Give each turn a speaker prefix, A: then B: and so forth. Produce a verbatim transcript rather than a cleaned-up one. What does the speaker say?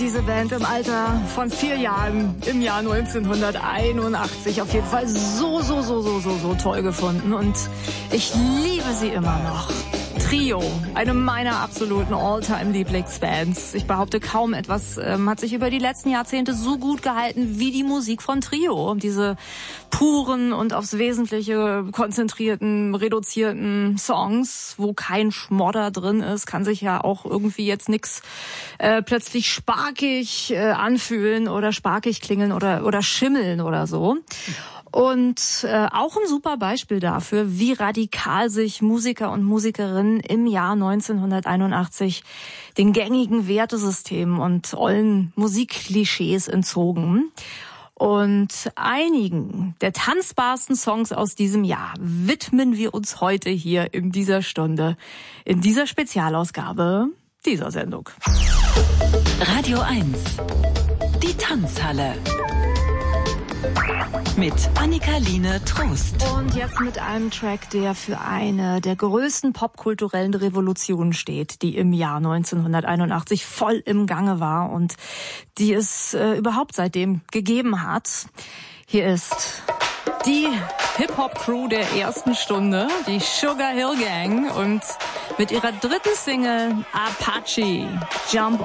A: diese Band im Alter von vier Jahren im Jahr neunzehnhunderteinundachtzig auf jeden Fall so, so, so, so, so, so toll gefunden. Und ich liebe sie immer noch. Trio, eine meiner absoluten All-Time-Lieblingsbands. Ich behaupte, kaum etwas ähm, hat sich über die letzten Jahrzehnte so gut gehalten wie die Musik von Trio. Diese puren und aufs Wesentliche konzentrierten, reduzierten Songs, wo kein Schmodder drin ist, kann sich ja auch irgendwie jetzt nix äh, plötzlich sparkig äh, anfühlen oder sparkig klingeln oder, oder schimmeln oder so. Und äh, auch ein super Beispiel dafür, wie radikal sich Musiker und Musikerinnen im Jahr neunzehnhunderteinundachtzig den gängigen Wertesystemen und ollen Musikklischees entzogen. Und einigen der tanzbarsten Songs aus diesem Jahr widmen wir uns heute hier in dieser Stunde, in dieser Spezialausgabe dieser Sendung.
B: Radio eins, die Tanzhalle. Mit Annika-Line Trost.
A: Und jetzt mit einem Track, der für eine der größten popkulturellen Revolutionen steht, die im Jahr neunzehnhunderteinundachtzig voll im Gange war und die es äh, überhaupt seitdem gegeben hat. Hier ist die Hip-Hop-Crew der ersten Stunde, die Sugar Hill Gang, und mit ihrer dritten Single Apache, Jump